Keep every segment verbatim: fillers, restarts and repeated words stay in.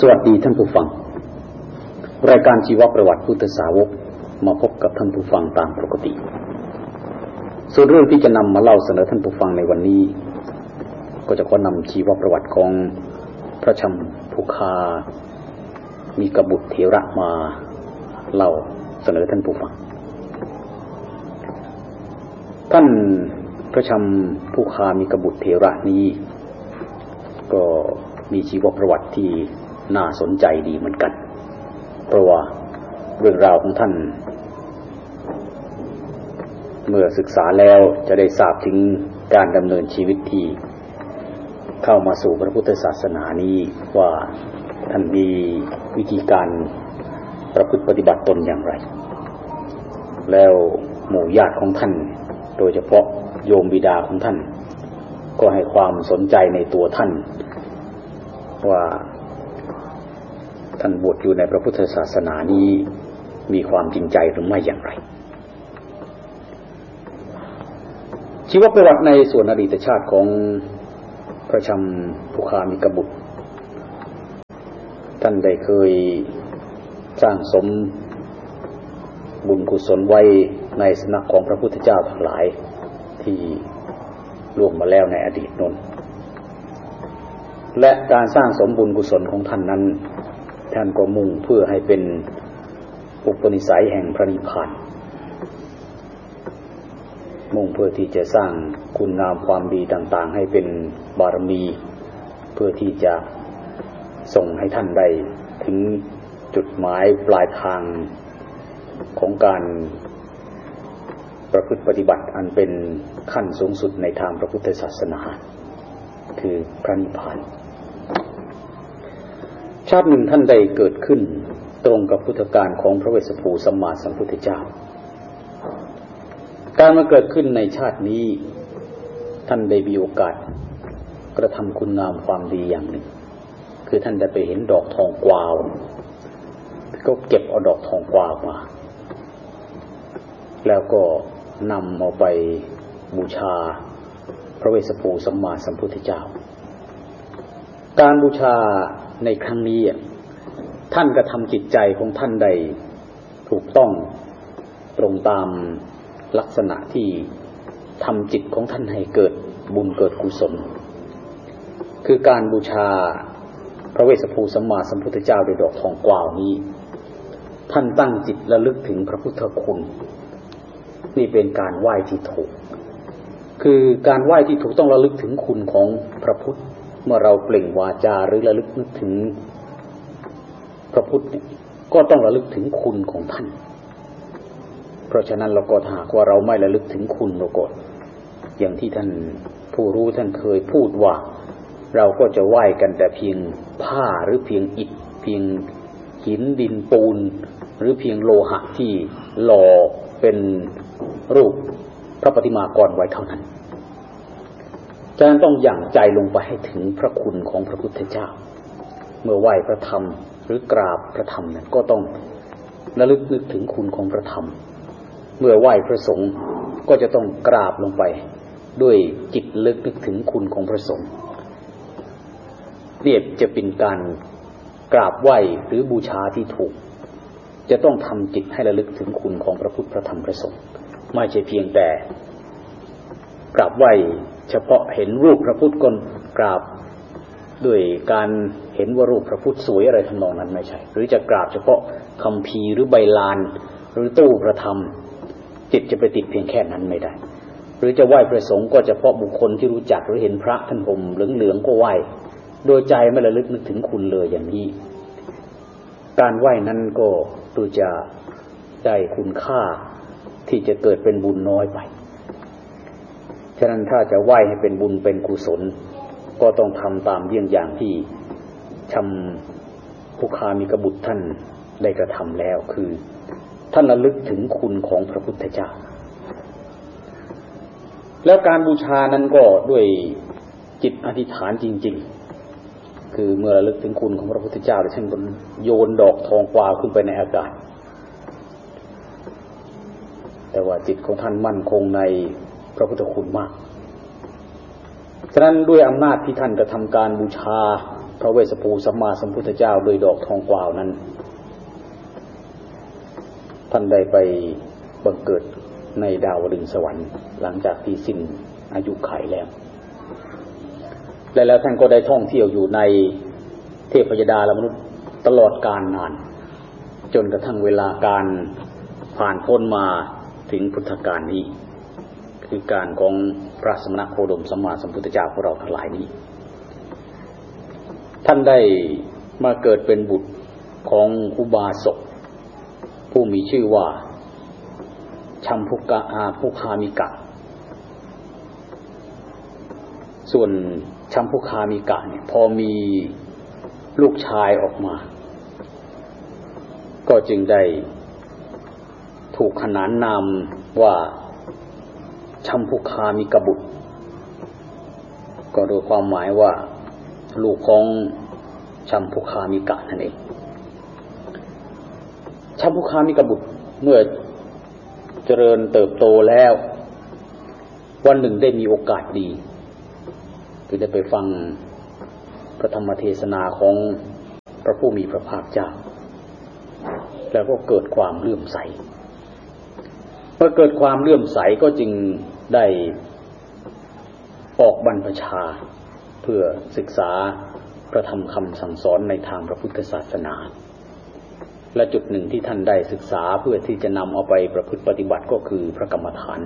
สวัสดีท่านผู้ฟังรายการชีวประวัติพุทธสาวกมาพบกับท่านผู้ฟังตามปกติส่วนเรื่องที่จะนำมาเล่าเสนอท่านผู้ฟังในวันนี้ก็จะขอนำชีวประวัติของพระชัมพุคามีกบุตรเถระมาเล่าเสนอท่านผู้ฟังท่านพระชัมพุคามีกบุตรเถระนี้ก็มีชีวประวัติที่น่าสนใจดีเหมือนกันเพราะว่าเรื่องราวของท่านเมื่อศึกษาแล้วจะได้ทราบถึงการดำเนินชีวิตที่เข้ามาสู่พระพุทธศาสนานี้ว่าท่านมีวิธีการประพฤติปฏิบัติตนอย่างไรแล้วหมู่ญาติของท่านโดยเฉพาะโยมบิดาของท่านก็ให้ความสนใจในตัวท่านว่าท่านบวชอยู่ในพระพุทธศาสนานี้มีความจริงใจหรือไม่อย่างไรชีวประวัติในส่วนอดีตชาติของพระชัมพุคามีกบุตรท่านได้เคยสร้างสมบุญกุศลไว้ในสำนักของพระพุทธเจ้าทั้งหลายที่ล่วงมาแล้วในอดีตนั้นและการสร้างสมบุญกุศลของท่านนั้นท่านก็มุ่งเพื่อให้เป็นอุปนิสัยแห่งพระนิพพานมุ่งเพื่อที่จะสร้างคุณงามความดีต่างๆให้เป็นบารมีเพื่อที่จะส่งให้ท่านได้ถึงจุดหมายปลายทางของการประพฤติปฏิบัติอันเป็นขั้นสูงสุดในทางพระพุทธศาสนาคือพระนิพพานชาติหนึ่งท่านได้เกิดขึ้นตรงกับพุทธกาลของพระเวสสัภูสัมมาสัมพุทธเจ้าการมาเกิดขึ้นในชาตินี้ท่านได้มีโอกาสกระทำคุณงามความดีอย่างหนึ่งคือท่านได้ไปเห็นดอกทองกวาวก็เก็บเอาดอกทองกวาวมาแล้วก็นำเอาไปบูชาพระเวสสัภูสัมมาสัมพุทธเจ้าการบูชาในครั้งนี้ท่านกระทำจิตใจของท่านได้ถูกต้องตรงตามลักษณะที่ทำจิตของท่านให้เกิดบุญเกิดกุศลคือการบูชาพระเวสสัภูสัมมาสัมพุทธเจ้าด้วยดอกทองกวาวนี้ท่านตั้งจิตระลึกถึงพระพุทธคุณนี่เป็นการไหว้ที่ถูกคือการไหว้ที่ถูกต้องระลึกถึงคุณของพระพุทธเมื่อเราเปล่งวาจาหรือระลึกนึกถึงพระพุทธเนี่ยก็ต้องระลึกถึงคุณของท่านเพราะฉะนั้นเราก็ถ้าหากว่าเราไม่ระลึกถึงคุณเราก็อย่างที่ท่านผู้รู้ท่านเคยพูดว่าเราก็จะไหว้กันแต่เพียงผ้าหรือเพียงอิฐเพียงหินดินปูนหรือเพียงโลหะที่หล่อเป็นรูปพระปฏิมากรไว้เท่านั้นฉะนั้นต้องหยั่งใจลงไปให้ถึงพระคุณของพระพุทธเจ้าเมื่อไหว้พระธรรมหรือกราบพระธรรมเนี่ยก็ต้องระลึกนึกถึงคุณของพระธรรมเมื่อไหว้พระสงฆ์ก็จะต้องกราบลงไปด้วยจิตลึกนึกถึงคุณของพระสงฆ์เนี่ยจะเป็นการกราบไหว้หรือบูชาที่ถูกจะต้องทำจิตให้ระลึกถึงคุณของพระพุทธพระธรรมพระสงฆ์ไม่ใช่เพียงแต่กราบไหว้เฉพาะเห็นรูปพระพุทธก็กราบด้วยการเห็นว่ารูปพระพุทธสวยอะไรทำนองนั้นไม่ใช่หรือจะกราบเฉพาะคัมภีร์หรือใบลานหรือตู้พระธรรมจิตจะไปติดเพียงแค่นั้นไม่ได้หรือจะไหว้พระสงฆ์ก็เฉพาะบุคคลที่รู้จักหรือเห็นพระท่านห่มเหลืองๆก็ไหว้โดยใจไม่ระลึกนึกถึงคุณเลยอย่างนี้การไหว้นั้นก็ดูจะได้คุณค่าที่จะเกิดเป็นบุญน้อยไปฉะนั้นถ้าจะไหว้ให้เป็นบุญเป็นกุศลก็ต้องทำตามเยี่ยงอย่างที่ชัมพุคามีกบุตรท่านได้กระทำแล้วคือท่านระลึกถึงคุณของพระพุทธเจ้าแล้วการบูชานั้นก็ด้วยจิตอธิษฐานจริงๆคือเมื่อระลึกถึงคุณของพระพุทธเจ้าท่านก็โยนดอกทองกวาวขึ้นไปในอากาศแต่ว่าจิตของท่านมั่นคงในพระพุทธคุณมากฉะนั้นด้วยอำนาจที่ท่านกระทำการบูชาพระเวสสัพพูสัมมาสัมพุทธเจ้าโดยดอกทองกวาวนั้นท่านได้ไปบังเกิดในดาวดึงสวรรค์หลังจากที่สิ้นอายุขัยแล้วและแล้วท่านก็ได้ท่องเที่ยวอยู่ในเทพยดาและมนุษย์ตลอดกาลนานจนกระทั่งเวลาการผ่านพ้นมาถึงพุทธกาลนี้คือการของพระสมณโคดมสัมมาสัมพุทธเจ้าของเราทั้งหลายนี้ท่านได้มาเกิดเป็นบุตรของอุบาสกผู้มีชื่อว่าชัมพุกะอาภุคามิกะส่วนชัมพุคามิกะเนี่ยพอมีลูกชายออกมาก็จึงได้ถูกขนานนามว่าชัมพุคามิกบุตรก็โดยความหมายว่าลูกของชัมพุคามิกะนั่นเองชัมพุคามิกบุตรเมื่อเจริญเติบโตแล้ววันหนึ่งได้มีโอกาสดีคือได้ไปฟังพระธรรมเทศนาของพระผู้มีพระภาคเจ้าแล้วก็เกิดความเลื่อมใสเมื่อเกิดความเลื่อมใสก็จึงได้ออกบรรพชาเพื่อศึกษาพระธรรมคำสั่งสอนในทางพระพุทธศาสนาและจุดหนึ่งที่ท่านได้ศึกษาเพื่อที่จะนำเอาไปประพฤติปฏิบัติก็คือพระกรรมฐาน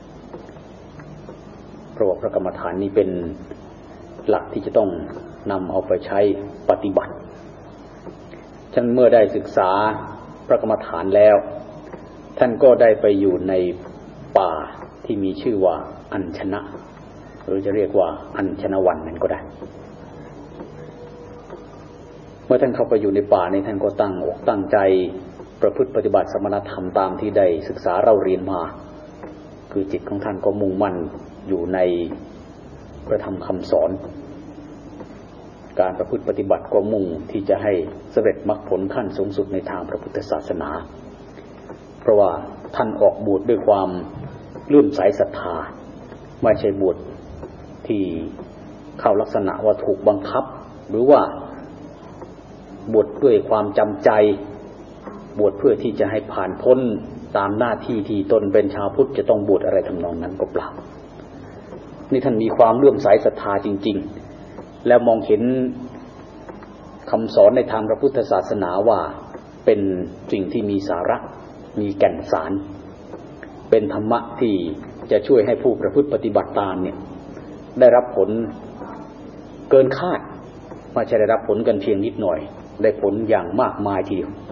เพราะว่าพระกรรมฐานนี้เป็นหลักที่จะต้องนำเอาไปใช้ปฏิบัติฉะนั้นเมื่อได้ศึกษาพระกรรมฐานแล้วท่านก็ได้ไปอยู่ในป่าที่มีชื่อว่าอัญชนะหรือจะเรียกว่าอัญชนวันนั่นก็ได้เมื่อท่านเข้าไปอยู่ในป่านี้ท่านก็ตั้งอกตั้งใจประพฤติปฏิบัติสมณธรรมตามที่ได้ศึกษาเราเรียนมาคือจิตของท่านก็มุ่งมั่นอยู่ในพระธรรมคำสอนการประพฤติปฏิบัติก็มุ่งที่จะให้สำเร็จมรรคผลขั้นสูงสุดในทางพระพุทธศาสนาเพราะว่าท่านออกบวชด้วยความเลื่อมใสศรัทธาไม่ใช่บวชที่เข้าลักษณะว่าถูกบังคับหรือว่าบวชด้วยความจำใจบวชเพื่อที่จะให้ผ่านพ้นตามหน้าที่ที่ตนเป็นชาวพุทธจะต้องบวชอะไรทำนองนั้นก็เปล่านี่ท่านมีความเลื่อมใสศรัทธาจริงๆแล้วมองเห็นคำสอนในทางพระพุทธศาสนาว่าเป็นสิ่งที่มีสาระมีแก่นสารเป็นธรรมะที่จะช่วยให้ผู้ประพฤติปฏิบัติตามเนี่ยได้รับผลเกินคาดไม่ใช่ได้รับผลกันเพียงนิดหน่อยได้ผลอย่างมากมายทีเดียว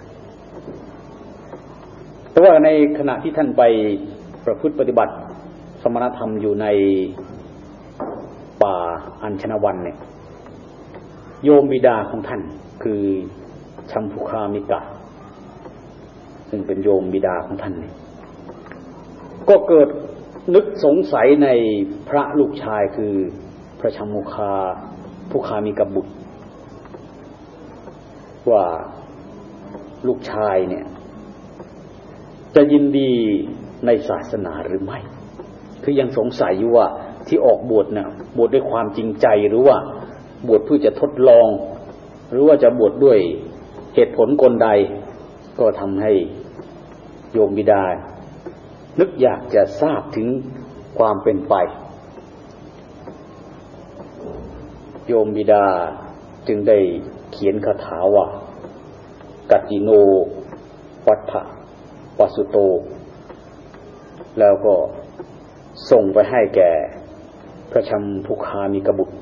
แต่ว่าในขณะที่ท่านไปประพฤติปฏิบัติสมณธรรมอยู่ในป่าอัญชนวันเนี่ยโยมบิดาของท่านคือชัมพุคามิกะซึ่งเป็นโยมบิดาของท่านเนี่ยก็เกิดนึกสงสัยในพระลูกชายคือพระชัมพุคาพุคามิกบุตรว่าลูกชายเนี่ยจะยินดีในศาสนาหรือไม่คือยังสงสัยอยู่ว่าที่ออกบวชเนี่ยบวชด้วยความจริงใจหรือว่าบวชเพื่อจะทดลองหรือว่าจะบวชด้วยเหตุผลกลใดก็ทำให้โยมบิดานึกอยากจะทราบถึงความเป็นไปโยมบิดาจึงได้เขียนคาถาว่ากัจจิโนวัฏฐปัสสุโตแล้วก็ส่งไปให้แก่พระชัมพุคามิกบุตร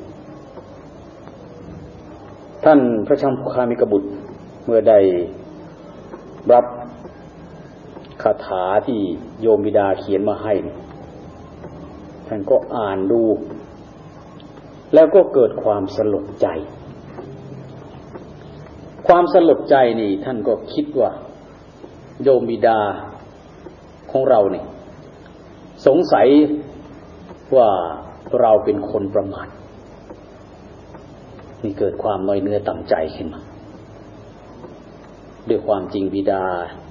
ท่านพระชัมพุคามิกบุตรเมื่อได้รับคาถาที่โยมบิดาเขียนมาให้ท่านก็อ่านดูแล้วก็เกิดความสลดใจความสลดใจนี่ท่านก็คิดว่าโยมบิดาของเราเนี่ยสงสัยว่าเราเป็นคนประมาทนี่เกิดความน้อยเนื้อต่ำใจขึ้นมาด้วยความจริงบิดา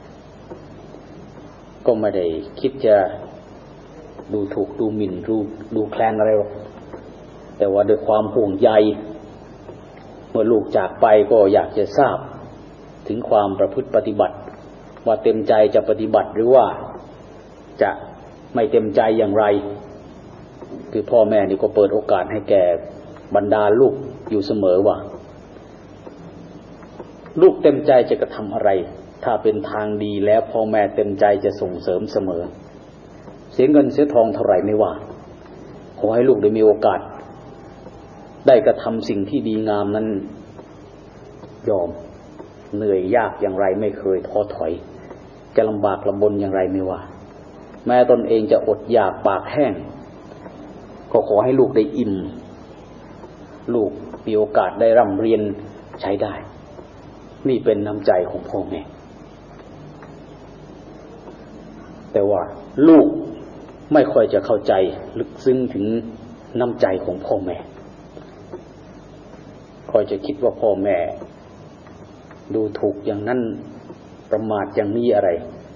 ก็ไม่ได้คิดจะดูถูกดูหมิ่นดูดูแคลนอะไรหรอกแต่ว่าด้วยความห่วงใยมื่อลูกจากไปก็อยากจะทราบถึงความประพฤติปฏิบัติว่าเต็มใจจะปฏิบัติหรือว่าจะไม่เต็มใจอย่างไรคือพ่อแม่นี่ก็เปิดโอกาสให้แก่บรรดาลูกอยู่เสมอว่าลูกเต็มใจจะกระทำอะไรถ้าเป็นทางดีแล้วพ่อแม่เต็มใจจะส่งเสริมเสมอเสียเงินเสียทองเท่าไหร่ไม่ว่าขอให้ลูกได้มีโอกาสได้กระทำสิ่งที่ดีงามนั้นยอมเหนื่อยยากอย่างไรไม่เคยท้อถอยจะลำบากลำบนอย่างไรไม่ว่าแม้ตนเองจะอดอยากปากแห้งก็ขอให้ลูกได้อิ่มลูกมีโอกาสได้ร่ำเรียนใช้ได้นี่เป็นน้ำใจของพ่อแม่แต่ว่าลูกไม่ค่อยจะเข้าใจลึกซึ้งถึงน้ำใจของพ่อแม่คอยจะคิดว่าพ่อแม่ดูถูกอย่างนั้นประมาทอย่างนี้อะไร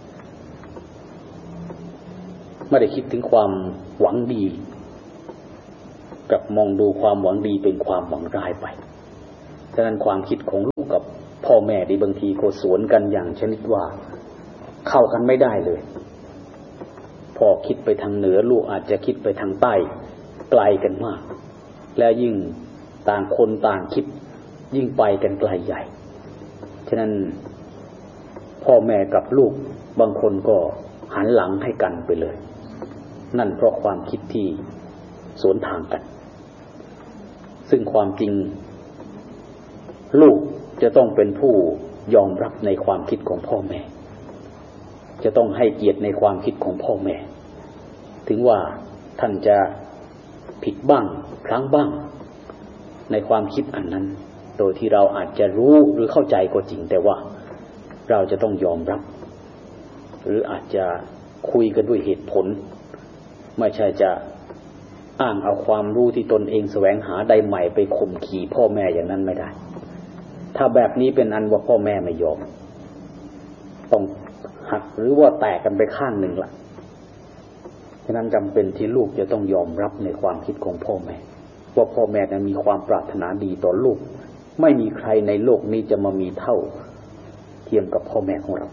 ไม่ได้คิดถึงความหวังดีกับมองดูความหวังดีเป็นความหวังร้ายไปฉะนั้นความคิดของลูกกับพ่อแม่ที่บางทีก็สวนกันอย่างชนิดว่าเข้ากันไม่ได้เลยพ่อคิดไปทางเหนือลูกอาจจะคิดไปทางใต้ไกลกันมากและยิ่งต่างคนต่างคิดยิ่งไปกันไกลใหญ่ฉะนั้นพ่อแม่กับลูกบางคนก็หันหลังให้กันไปเลยนั่นเพราะความคิดที่สวนทางกันซึ่งความจริงลูกจะต้องเป็นผู้ยอมรับในความคิดของพ่อแม่จะต้องให้เกียรติในความคิดของพ่อแม่ถึงว่าท่านจะผิดบ้างพลั้งบ้างในความคิดอันนั้นโดยที่เราอาจจะรู้หรือเข้าใจก็จริงแต่ว่าเราจะต้องยอมรับหรืออาจจะคุยกันด้วยเหตุผลไม่ใช่จะอ้างเอาความรู้ที่ตนเองแสวงหาได้ใหม่ไปข่มขี่พ่อแม่อย่างนั้นไม่ได้ถ้าแบบนี้เป็นอันว่าพ่อแม่ไม่ยอมต้องหักหรือว่าแตกกันไปข้างหนึ่งละฉะนั้นจำเป็นที่ลูกจะต้องยอมรับในความคิดของพ่อแม่ว่าพ่อแม่นั้นมีความปรารถนาดีต่อลูกไม่มีใครในโลกนี้จะมามีเท่าเทียมกับพ่อแม่ของเรา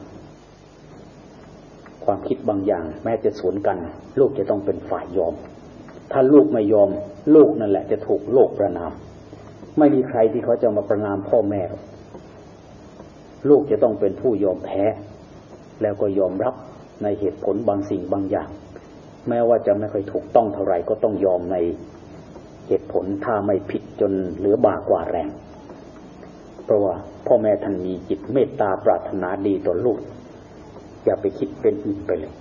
ความคิดบางอย่างแม้จะสวนกันลูกจะต้องเป็นฝ่ายยอมถ้าลูกไม่ยอมลูกนั่นแหละจะถูกโลกประณามไม่มีใครที่เขาจะมาประณามพ่อแม่ลูกจะต้องเป็นผู้ยอมแพ้แล้วก็ยอมรับในเหตุผลบางสิ่งบางอย่างแม้ว่าจะไม่ค่อยถูกต้องเท่าไหร่ก็ต้องยอมในเหตุผลถ้าไม่ผิดจนเหลือบ่ากว่าแรงเพราะว่าพ่อแม่ท่านมีจิตเมตตาปรารถนาดีต่อลูกอย่าไปคิดเป็นอื่นไปเลย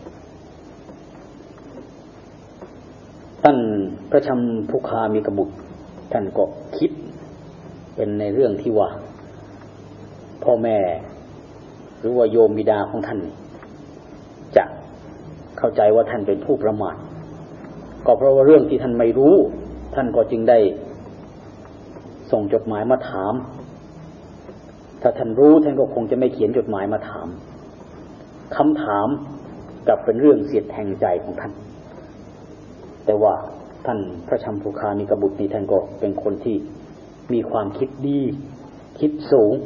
ท่านพระชัมพุคามีกบุตรท่านก็คิดเป็นในเรื่องที่ว่าพ่อแม่หรือว่าโยมบิดาของท่านจะเข้าใจว่าท่านเป็นผู้ประมาทก็เพราะว่าเรื่องที่ท่านไม่รู้ท่านก็จึงได้ส่งจดหมายมาถามถ้าท่านรู้ท่านก็คงจะไม่เขียนจดหมายมาถามคำถามกลับเป็นเรื่องเสียดแทงใจของท่านแต่ว่าท่านพระชัมพุคามีกบุตรนี้ท่านก็เป็นคนที่มีความคิดดีคิดสูง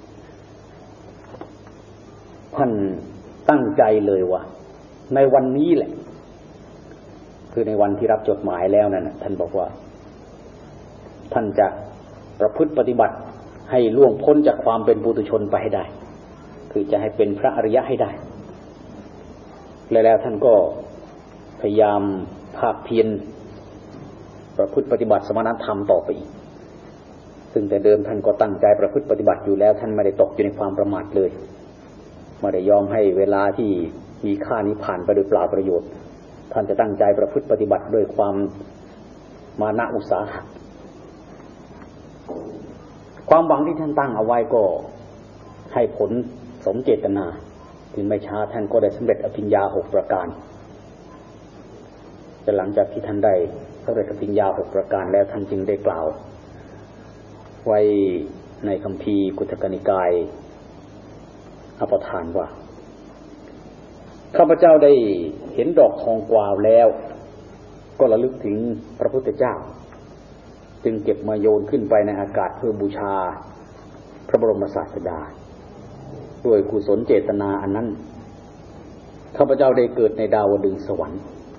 ท่านตั้งใจเลยว่าในวันนี้แหละคือในวันที่รับจดหมายแล้วนั่นท่านบอกว่าท่านจะประพฤติปฏิบัติให้ล่วงพ้นจากความเป็นปุถุชนไปให้ได้คือจะให้เป็นพระอริยะให้ได้แล้วท่านก็พยายามภาคเพียรประพฤติปฏิบัติสมณธรรมต่อไปอีกซึ่งแต่เดิมท่านก็ตั้งใจประพฤติปฏิบัติอยู่แล้วท่านไม่ได้ตกอยู่ในความประมาทเลยไม่ได้ยอมให้เวลาที่มีค่านี้ผ่านไปโดยเปล่าประโยชน์ท่านจะตั้งใจประพฤติปฏิบัติด้วยความมานะอุตสาหะความหวังที่ท่านตั้งเอาไว้ก็ให้ผลสมเจตนาถึงไม่ช้าท่านก็ได้สำเร็จอภิญญาหกประการแต่หลังจากที่ท่านได้สำเร็จอภิญญาหกประการแล้วท่านจึงได้กล่าวไว้ในคัมภีร์กุฏกนิกายอปทานว่าข้าพเจ้าได้เห็นดอกทองกวาวแล้วก็ระลึกถึงพระพุทธเจ้าจึงเก็บมาโยนขึ้นไปในอากาศเพื่อบูชาพระบรมศาสดาด้วยกุศลเจตนาอันนั้นข้าพเจ้าได้เกิดในดาวดึงสวรรค์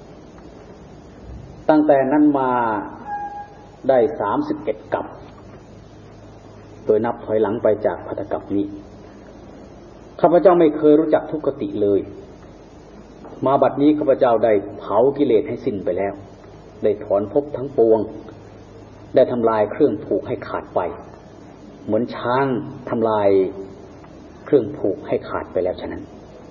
ตั้งแต่นั้นมาได้สามสิบเอ็ดกัปโดยนับถอยหลังไปจากภัตตกัปนี้ข้าพเจ้าไม่เคยรู้จักทุกขติเลยมาบัดนี้ข้าพเจ้าได้เผากิเลสให้สิ้นไปแล้วได้ถอนภพทั้งปวงได้ทำลายเครื่องผูกให้ขาดไปเหมือนช้างทำลายเครื่องผูกให้ขาดไปแล้วฉะนั้น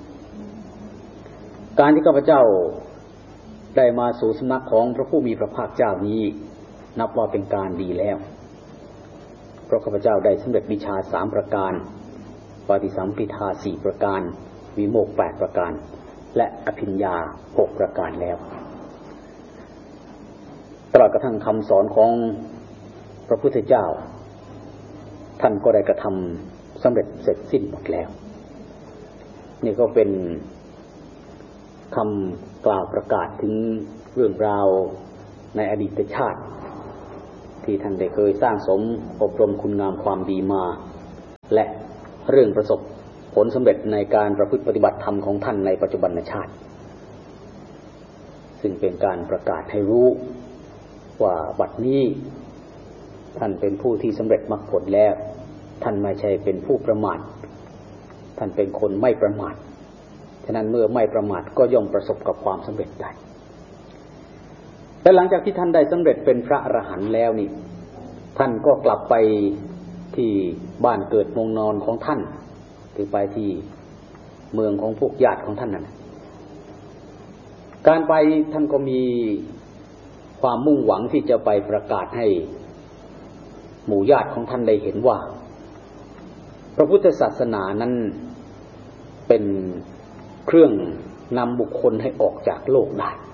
การที่ข้าพเจ้าได้มาสู่สำนักของพระผู้มีพระภาคเจ้านี้นับว่าเป็นการดีแล้วเพราะข้าพเจ้าได้สำเร็จวิชาสามประการปฏิสัมภิทาสี่ประการวิโมกข์แปดประการและอภิญญาหกประการแล้วตลอดกระทั่งคำสอนของพระพุทธเจ้าท่านก็ได้กระทำสำเร็จเสร็จสิ้นหมดแล้วนี่ก็เป็นคำกล่าวประกาศถึงเรื่องราวในอดีตชาติที่ท่านได้เคยสร้างสมอบรมคุณงามความดีมาและเรื่องประสบผลสำเร็จในการประพฤติปฏิบัติธรรมของท่านในปัจจุบันชาติซึ่งเป็นการประกาศให้รู้ว่าบัดนี้ท่านเป็นผู้ที่สำเร็จมรรคผลแล้วท่านไม่ใช่เป็นผู้ประมาทท่านเป็นคนไม่ประมาทฉะนั้นเมื่อไม่ประมาทก็ย่อมประสบกับความสำเร็จได้และหลังจากที่ท่านได้สำเร็จเป็นพระอรหันต์แล้วนี่ท่านก็กลับไปที่บ้านเกิดเมืองนอนของท่านคือไปที่เมืองของพวกญาติของท่านนั่นการไปท่านก็มีความมุ่งหวังที่จะไปประกาศให้หมู่ญาติของท่านได้เห็นว่าพระพุทธศาสนานั้นเป็นเครื่องนำบุคคลให้ออกจากโลกได้